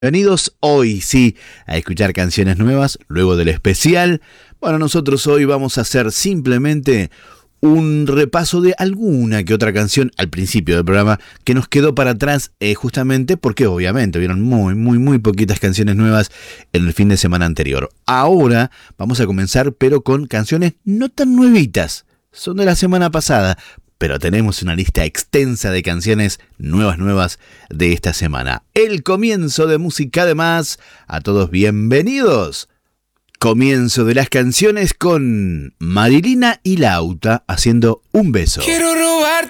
Bienvenidos hoy, sí, a escuchar canciones nuevas luego del especial. Bueno, nosotros hoy vamos a hacer simplemente un repaso de alguna que otra canción al principio del programa que nos quedó para atrás, justamente porque obviamente vieron muy poquitas canciones nuevas en el fin de semana anterior. Ahora vamos a comenzar, pero con canciones no tan nuevitas, son de la semana pasada. Pero tenemos una lista extensa de canciones nuevas de esta semana. El comienzo de Música de Más. A todos bienvenidos. Comienzo de las canciones con Marilina y Lauta haciendo Un Beso. Quiero robarte